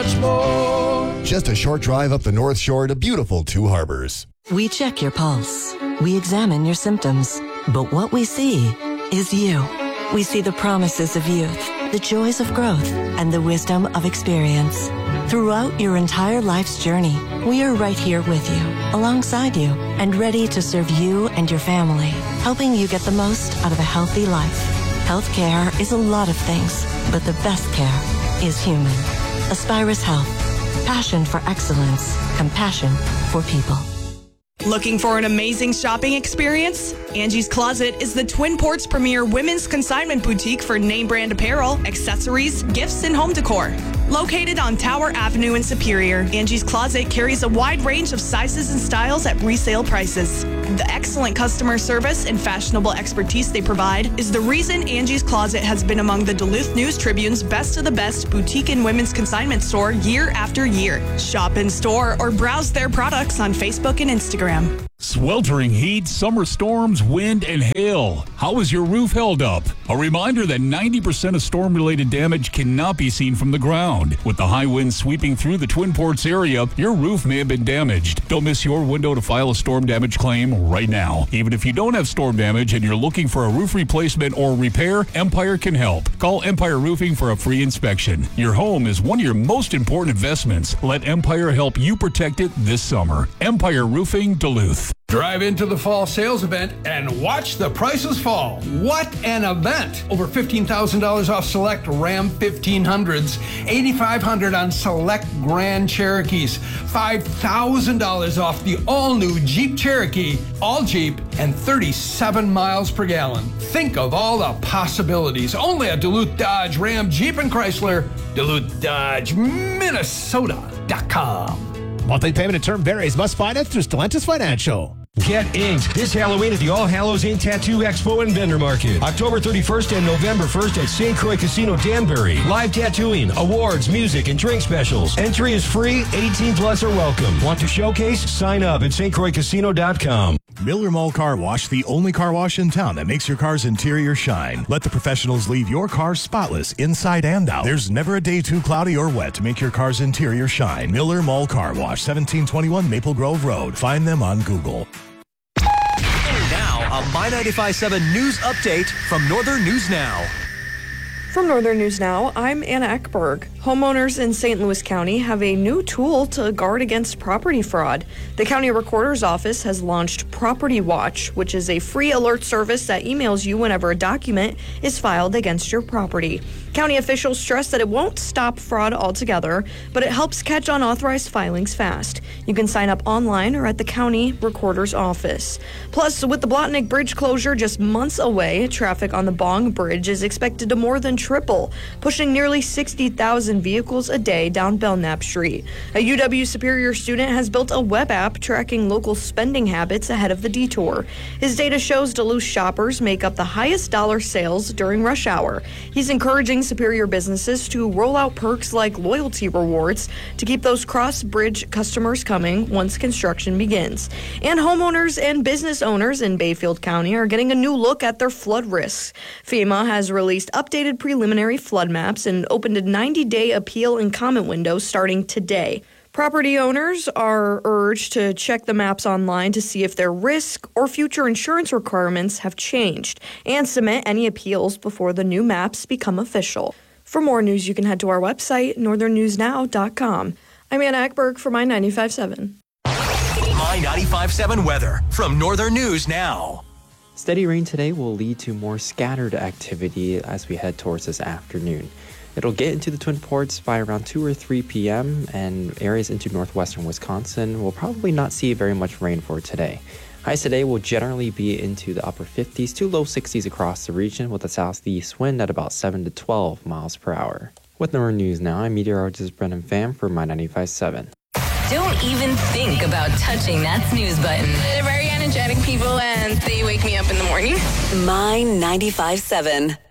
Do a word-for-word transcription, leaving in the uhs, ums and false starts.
much more. Just a short drive up the North Shore to beautiful Two Harbors. We check your pulse. We examine your symptoms. But what we see is you. We see the promises of youth, the joys of growth, and the wisdom of experience. Throughout your entire life's journey, we are right here with you, alongside you, and ready to serve you and your family, helping you get the most out of a healthy life. Healthcare is a lot of things, but the best care is human. Aspirus Health. Passion for excellence. Compassion for people. Looking for an amazing shopping experience? Angie's Closet is the Twin Ports' premier women's consignment boutique for name brand apparel, accessories, gifts, and home decor. Located on Tower Avenue in Superior, Angie's Closet carries a wide range of sizes and styles at resale prices. The excellent customer service and fashionable expertise they provide is the reason Angie's Closet has been among the Duluth News Tribune's best of the best boutique and women's consignment store year after year. Shop in store or browse their products on Facebook and Instagram. Sweltering heat, summer storms, wind, and hail. How is your roof held up? A reminder that ninety percent of storm-related damage cannot be seen from the ground. With the high winds sweeping through the Twin Ports area, your roof may have been damaged. Don't miss your window to file a storm damage claim right now. Even if you don't have storm damage and you're looking for a roof replacement or repair, Empire can help. Call Empire Roofing for a free inspection. Your home is one of your most important investments. Let Empire help you protect it this summer. Empire Roofing, Duluth. Drive into the fall sales event and watch the prices fall. What an event! Over fifteen thousand dollars off select Ram fifteen hundreds, eight thousand five hundred dollars on select Grand Cherokees, five thousand dollars off the all-new Jeep Cherokee, all Jeep, and thirty-seven miles per gallon. Think of all the possibilities. Only at Duluth Dodge, Ram, Jeep, and Chrysler. Duluth Dodge, Minnesota dot com. Monthly payment and term varies. Must finance through Stellantis Financial. Get inked this Halloween at the All Hallows Ink Tattoo Expo and Vendor Market. October thirty-first and November first at Saint Croix Casino Danbury. Live tattooing, awards, music, and drink specials. Entry is free. eighteen plus are welcome. Want to showcase? Sign up at st croix casino dot com. Miller Mall Car Wash, the only car wash in town that makes your car's interior shine. Let the professionals leave your car spotless inside and out. There's never a day too cloudy or wet to make your car's interior shine. Miller Mall Car Wash, seventeen twenty-one Maple Grove Road. Find them on Google. Now, a My ninety-five point seven news update from Northern News Now. From Northern News Now, I'm Anna Eckberg. Homeowners in Saint Louis County have a new tool to guard against property fraud. The county recorder's office has launched Property Watch, which is a free alert service that emails you whenever a document is filed against your property. County officials stress that it won't stop fraud altogether, but it helps catch unauthorized filings fast. You can sign up online or at the county recorder's office. Plus, with the Blotnick Bridge closure just months away, traffic on the Bong Bridge is expected to more than triple, pushing nearly sixty thousand vehicles a day down Belknap Street. A U W Superior student has built a web app tracking local spending habits ahead of the detour. His data shows Duluth shoppers make up the highest dollar sales during rush hour. He's encouraging Superior businesses to roll out perks like loyalty rewards to keep those cross-bridge customers coming once construction begins. And homeowners and business owners in Bayfield County are getting a new look at their flood risks. FEMA has released updated preliminary flood maps and opened a ninety-day appeal and comment window starting today. Property owners are urged to check the maps online to see if their risk or future insurance requirements have changed and submit any appeals before the new maps become official. For more news, you can head to our website, northern news now dot com. I'm Anna Eckberg for My ninety-five point seven. My ninety-five point seven weather from Northern News Now. Steady rain today will lead to more scattered activity as we head towards this afternoon. It'll get into the Twin Ports by around two or three p.m., and areas into northwestern Wisconsin will probably not see very much rain for today. Highs today will generally be into the upper fifties to low sixties across the region, with a southeast wind at about seven to twelve miles per hour. With Northern News Now, I'm meteorologist Brendan Pham for My ninety-five point seven. Don't even think about touching that snooze button. They're very energetic people, and they wake me up in the morning. My ninety-five point seven.